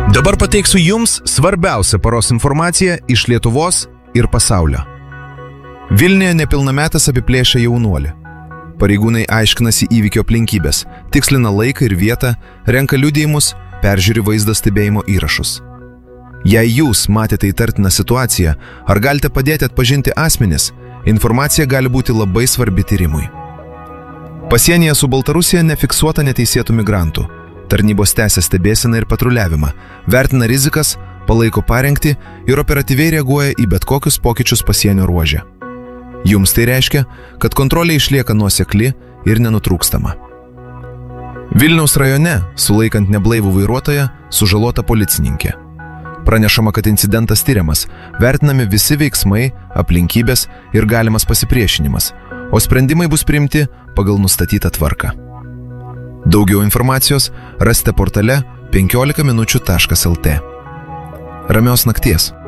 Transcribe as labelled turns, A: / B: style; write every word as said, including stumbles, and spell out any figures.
A: Dabar pateiksiu jums svarbiausią paros informaciją iš Lietuvos ir pasaulio. Vilniuje nepilnametis apiplėšė jaunuolį. Pareigūnai aiškinasi įvykio aplinkybės, tikslina laiką ir vietą, renka liudijimus, peržiūri vaizdo stebėjimo įrašus. Jei jūs matėte įtartiną situaciją ar galite padėti atpažinti asmenis, informacija gali būti labai svarbi tyrimui. Pasienyje su Baltarusija nefiksuota neteisėtų migrantų. Tarnybos tęsia stebėseną ir patruliavimą, vertina rizikas, palaiko parengtį ir operatyviai reaguoja į bet kokius pokyčius pasienio ruože. Jums tai reiškia, kad kontrolė išlieka nuosekli ir nenutrūkstama. Vilniaus rajone, sulaikant neblaivų vairuotoją, sužalota policininkė. Pranešama, kad incidentas tyriamas, vertinami visi veiksmai, aplinkybės ir galimas pasipriešinimas, o sprendimai bus priimti pagal nustatytą tvarką. Daugiau informacijos rasite portale penkiolika minučių taškas lt. Ramios nakties.